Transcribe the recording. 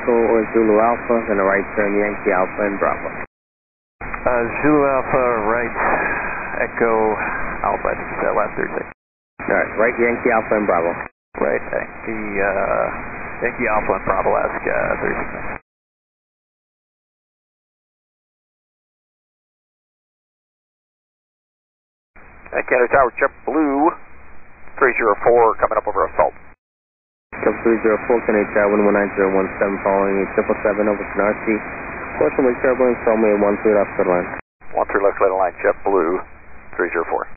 or Zulu Alpha, and a right turn Yankee Alpha and Bravo. Zulu Alpha, right, Echo Alpha, I think you said last Thursday. Alright, right Yankee Alpha and Bravo. Right, Yankee Alpha and Bravo, ask Thursday. Canada Tower, JetBlue 304 coming up over Assault. JetBlue 304, Canada Tower 119017 following 777 over Canarsie. Portion with turbulence, runway 13 left center line. 13 left center line, JetBlue 304.